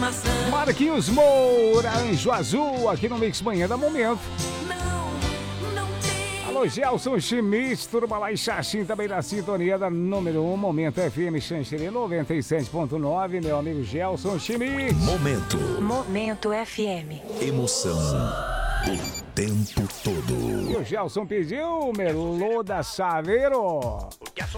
Marquinhos Moura, Anjo Azul, aqui no Mix Manhã da Momento. Alô, Gelson Schmidt, turma lá em Xaxim, também na sintonia da número 1, Momento FM Xanxerê 97.9, meu amigo Gelson Schmidt. Momento FM. Emoção o tempo todo. E o Gelson pediu Melô da Saveiro. Porque a